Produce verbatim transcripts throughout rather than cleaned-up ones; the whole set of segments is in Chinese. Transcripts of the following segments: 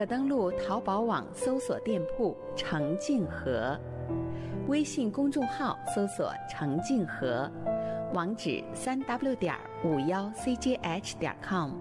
登录淘宝网搜索店铺程静和，微信公众号搜索程静和，网址三 w 点五幺 c j h 点 com。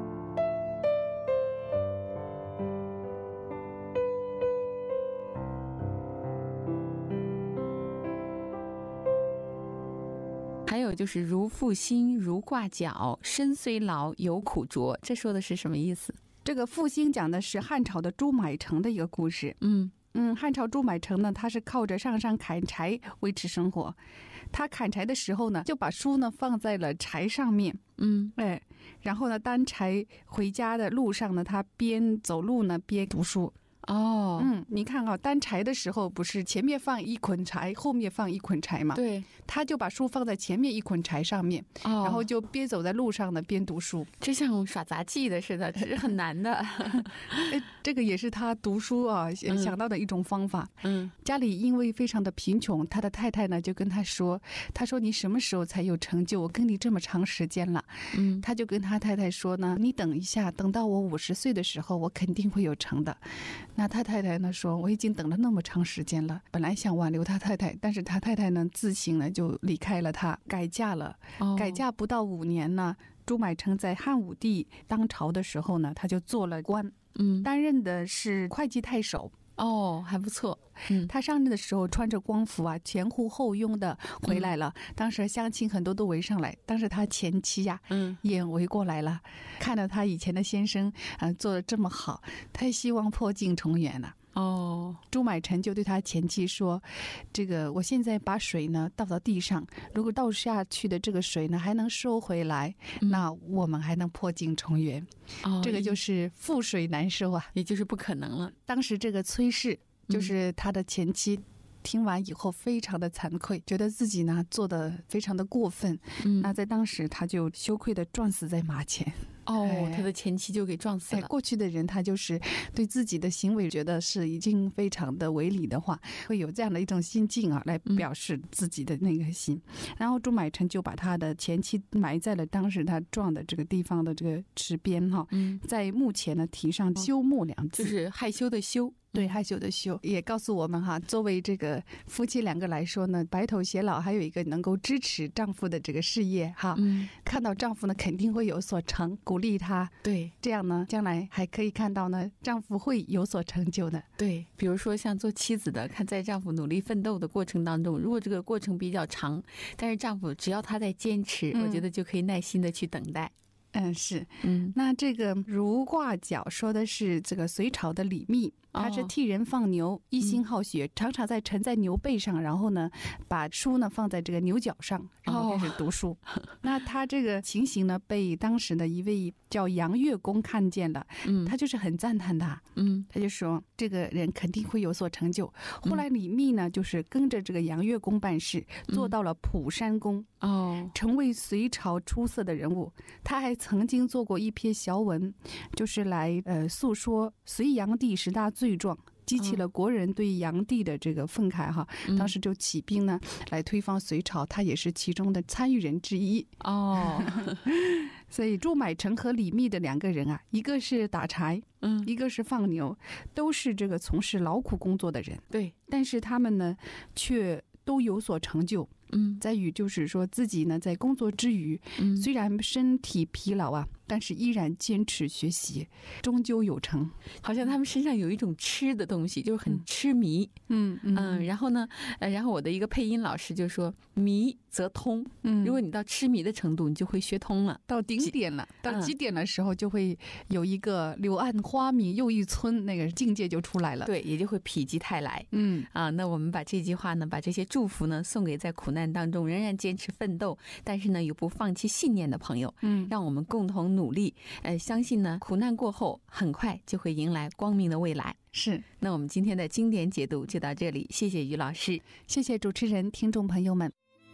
还有就是如负薪如挂角，身虽劳犹苦卓，这说的是什么意思？ 这个负薪讲的是汉朝的朱买臣的一个故事。 嗯嗯，汉朝朱买臣呢，他是靠着上山砍柴维持生活。他砍柴的时候呢，就把书呢放在了柴上面。 嗯， 哎，然后呢，担柴回家的路上呢，他边走路呢边读书。 哦， 嗯，你看啊，担柴的时候不是前面放一捆柴，后面放一捆柴嘛？ 对， 他就把书放在前面一捆柴上面， 哦， 然后就边走在路上呢边读书， 这像耍杂技的似的，这是很难的。 这个也是他读书啊想到的一种方法。 嗯， 家里因为非常的贫穷，他的太太呢就跟他说，他说你什么时候才有成就？我跟你这么长时间了。 嗯， 他就跟他太太说呢，你等一下，等到我五十岁的时候，我肯定会有成的。那他太太呢说，我已经等了那么长时间了，本来想挽留他太太，但是他太太呢自行呢就离开了他，改嫁了。 哦， 改嫁不到五年呢，朱买臣在汉武帝当朝的时候呢，他就做了官， 嗯， 担任的是会稽太守。 哦，还不错。嗯， 他上任的时候穿着光服啊，前呼后拥的回来了。嗯、当时乡亲很多都围上来，当时他前妻呀、啊，嗯，也围过来了，看到他以前的先生啊、呃、做得这么好，他也希望破镜重圆了。 哦， 朱买臣就对他前妻说，这个我现在把水呢倒到地上，如果倒下去的这个水呢还能收回来、嗯、那我们还能破镜重圆。哦，这个就是覆水难收啊， 也就是不可能了。 当时这个崔氏就是他的前妻、嗯，听完以后非常的惭愧，觉得自己呢做的非常的过分。嗯，那在当时他就羞愧的撞死在马前。 哦，他的前妻就给撞死了。 过去的人他就是对自己的行为觉得是已经非常的违礼的话，会有这样的一种心境啊，来表示自己的那个心。嗯、然后朱买臣就把他的前妻埋在了当时他撞的这个地方的这个池边哈，嗯、在墓前呢题上羞墓两字， 就是害羞的羞。 对，害羞的羞，也告诉我们哈，作为这个夫妻两个来说呢，白头偕老还有一个能够支持丈夫的这个事业哈，嗯，看到丈夫呢肯定会有所成，鼓励他， 对， 这样呢将来还可以看到呢丈夫会有所成就的。 对，比如说像做妻子的，看在丈夫努力奋斗的过程当中，如果这个过程比较长，但是丈夫只要他在坚持、嗯、我觉得就可以耐心的去等待。 嗯，是，嗯，那这个如挂角说的是这个隋朝的李密，他是替人放牛，哦、一心好学、嗯，常常在沉在牛背上，然后呢，把书呢放在这个牛角上，然后开始读书。哦、那他这个情形呢，被当时的一位叫杨月公看见了，嗯，他就是很赞叹他，嗯，他就说这个人肯定会有所成就。后来李密呢，就是跟着这个杨月公办事，做到了蒲山公。哦，成为隋朝出色的人物。他还曾经做过一篇小文，就是来呃诉说隋炀帝十大罪状，激起了国人对炀帝的这个愤慨哈。当时就起兵呢来推翻隋朝，他也是其中的参与人之一。哦，所以朱买臣和李密的两个人啊，一个是打柴，嗯，一个是放牛，都是这个从事劳苦工作的人。对，但是他们呢却都有所成就。嗯，在于就是说自己呢在工作之余，嗯，虽然身体疲劳啊，但是依然坚持学习，终究有成。 好像他们身上有一种吃的东西，就是很痴迷。嗯 嗯, 嗯，然后呢，呃，然后我的一个配音老师就说，迷则通。嗯，如果你到痴迷的程度，你就会学通了， 到顶点了，到极点的时候，就会有一个柳暗花明又一村那个境界就出来了。 对，也就会否极泰来。嗯啊，那我们把这句话呢，把这些祝福呢，送给在苦难当中仍然坚持奋斗，但是呢又不放弃信念的朋友。嗯，让我们共同努力。呃，相信呢，苦难过后，很快就会迎来光明的未来。 是， 那我们今天的经典解读就到这里，谢谢于老师， 谢谢主持人，听众朋友们。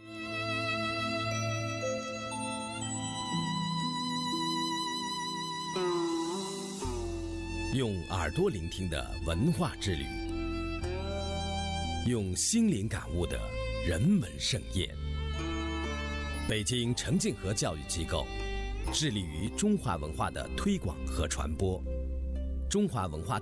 用耳朵聆听的文化之旅，用心灵感悟的人文盛宴。北京程静和教育机构致力于中华文化的推广和传播。中华文化